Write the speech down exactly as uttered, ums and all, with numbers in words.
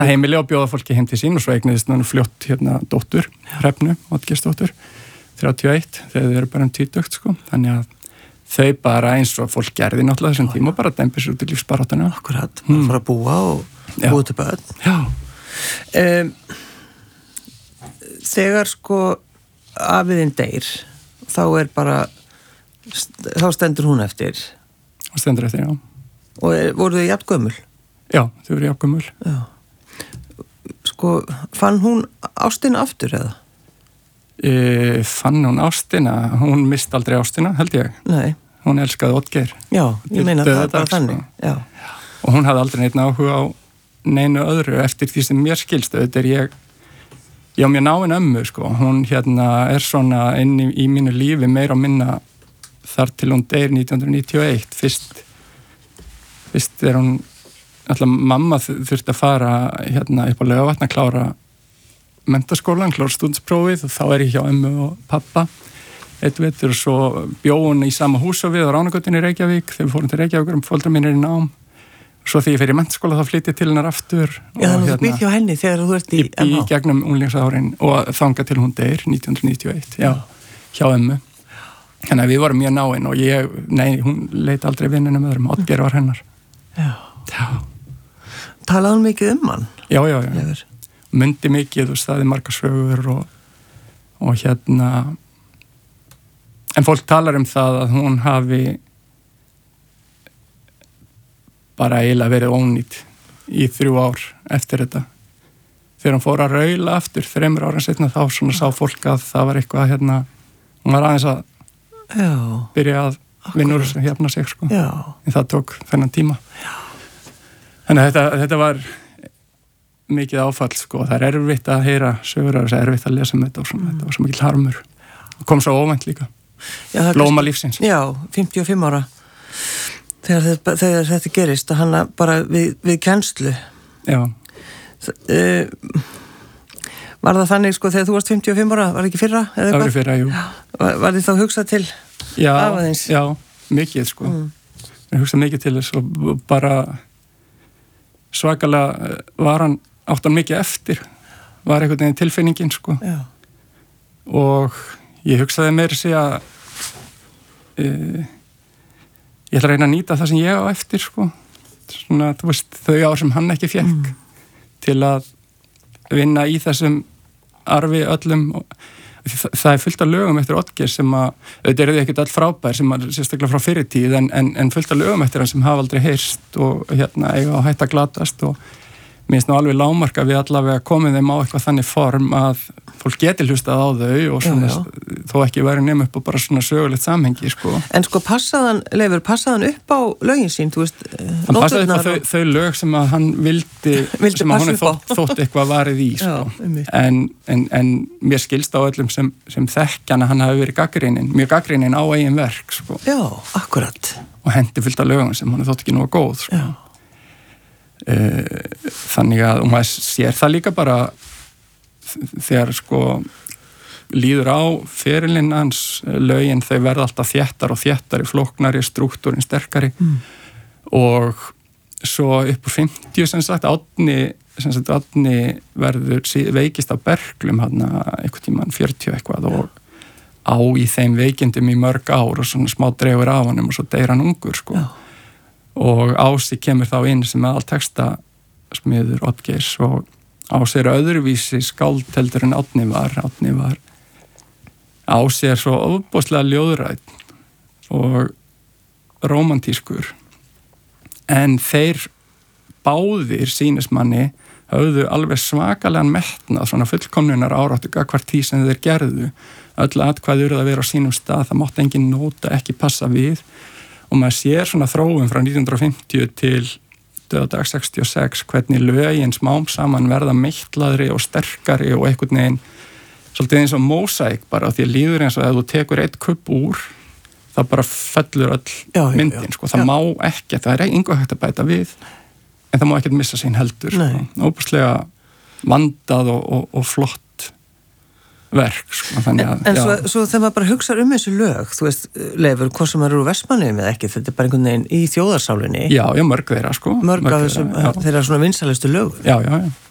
heimili og bjóða fólki heim til sín og svo eigniðist hann fljótt hérna dóttur, Hrefnu, Oddgeirsdóttur, þrjátíu og eitt, þegar þau eru bara um tvítugt, sko. Þannig að þau bara eins og fólk gerði náttúrulega þessum tíma og bara dempir sér út í lífsbaráttuna. Akkurat, bara fara að búa og búa til börn. Já. Um, þegar sko afiðinn deyr, þá er bara, þá stendur hún eftir. Hún stendur eftir, já. Og er, voru þau jafn gömul? Já, þau voru jafn gömul. Já. Sko, fann hún ástina aftur eða? E, fann hún ástina, hún mist aldrei ástina, held ég. Nei. Hún elskaði Oddgeir. Já, ég meina það er bara þannig. Já. Og hún hafði aldrei neitt áhuga á neinu öðru eftir því sem mér skilst. Þetta er ég, já, mér náinn ömmu, sko. Hún hérna er svona inn í, í mínu lífi meira og minna þar til hún deyr nítján hundruð níutíu og eitt. Fyrst, fyrst er hún, alltaf mamma þurfti að fara hérna upp á Laugarvatn að klára menntaskólan, klára stúdentsprófið og þá er ég hjá ömmu og pappa eitt vetur og svo bjó hún í sama hús og við á Ránagötunni í Reykjavík þegar við fórum til Reykjavík og foreldrar mínir í nám. Svo þegar ég fer í menntaskóla þá flytti ég til hennar aftur. Já, þannig að þú býr hjá henni þegar þú ert í M H. Í gegnum unglingsárin og þangað til hún deyr nítján hundruð níutíu og eitt, já, hjá ömmu. Þannig að við vorum mjög náin og ég, nei, hún leit aldrei vinnunum öðrum, Oddgeir var hennar. Já. Já. Talaði hún mikið um hann? Já, já, já. Legur. Mundi mikið og staði margar sögur og, og hérna en fólk talar um það að hún hafi bara eiginlega verið ónýtt í þrjú ár eftir þetta. Þegar hún fór að raula aftur þremur ára setna þá svona sá fólk að það var eitthvað hérna, hún var aðeins að Já. byrja að vinna úr þess að hefna sig, sko. Já. En það tók þennan tíma. Já. Þannig að þetta, þetta var mikið áfall, sko. Það er erfitt að heyra sögur, það er erfitt að lesa um þetta og svona, mm. þetta var svo mikil harmur. Og kom svo óvænt líka. Já, Blóma lífsins. Já, fimmtíu og fimm ára. Þegar þetta, þegar þetta gerist, að hann bara við, við kennslu. Já. Uh, var það þannig, sko, þegar þú varst fimmtíu og fimm ára, var það ekki fyrra? Það var fyrra, jú. Var, var þið þá hugsað til afaðins? Já, já, mikið, sko. Mm. Ég hugsað mikið til þess og bara svakalega var hann, átt hann mikið eftir, var einhvern veginn tilfinningin, sko. Já. Og ég hugsaði meira sig að uh, ég ætla að reyna að nýta það sem ég á eftir, sko. Svona, þú veist, þau ár sem hann ekki fékk mm. til að vinna í þessum arfi öllum. Það, það er fullt af lögum eftir Oddgeir sem að, auðvitað eru þau ekkert all frábær sem að sérstaklega frá fyrri tíð, en, en, en fullt af lögum eftir hann sem hafa aldrei heyrst og hérna eiga á hætt að glatast og mér finnst nú alveg lágmarka við allavega komið þeim á eitthvað þannig form að fólk geti hlustað á þau og svona, já, já. Þó ekki væri nema upp á bara svona sögulegt samhengi, sko. En sko passaðan, Leifur, passaðan upp á lögin sín, þú veist, hann passaði upp á þau, þau lög sem að hann vildi, vildi sem að hún þótt, þótt eitthvað varið í, sko. Já, en, en, en mér skilst á öllum sem, sem þekkjana hann hafi verið gagnrýnin, mjög gagnrýnin á eigin verk, sko. Já, akkurat. Og hendi fullt af lögum sem hann þótt ekki nú að góð, sko. Já. Þannig að, og maður sér það líka bara þegar sko líður á ferilinn hans, lögin þau verða alltaf þéttar og þéttari, flóknari, strúktúrin sterkari mm. og svo upp úr fimmtíu sem sagt, Árni sem sagt, Árni verður veikist af berklum hann eitthvað tíman fjörutíu eitthvað og á í þeim veikindum í mörg ár og svona smá dregur af honum og svo deyr hann ungur, sko. Já. Og Ási kemur þá inn sem er all texta smiður Oddgeirs og Ási er öðruvísi skáld heldur en Árni var. Árni var Ási er svo ofboðslega ljóðrætt og rómantískur en þeir báðir sýnismanni höfðu alveg svakalegan metnað svona fullkomnunar áráttu gagvart því sem þeir gerðu. Öll atkvæði urðu að vera á sínum stað, það mátti engin nóta ekki passa við og maður sér svona þróun frá nítján hundruð og fimmtíu til dauðadags sextíu og sex hvernig lögin smám saman verða meittlaðri og sterkari og einhvern veginn svolítið eins og mósaík bara því að líður eins og ef þú tekur eitt kubb úr það bara fellur öll já, myndin, já, já. Sko, það já. Má ekki, það er einhver hægt að bæta við en það má ekkert missa sín heldur sko. Óbúslega vandað og, og, og flott verk, sko, þannig að... En, en svo, svo þegar maður bara hugsa um þessu lög, þú veist, Leifur, hvort sem maður eru úr Vestmannaeyjum eða ekki, þetta er bara einhvern veginn í þjóðarsálinni. Já, já, mörg þeirra, sko. Mörg af þessum, þeirra svona vinsælustu lög. Já, já, já.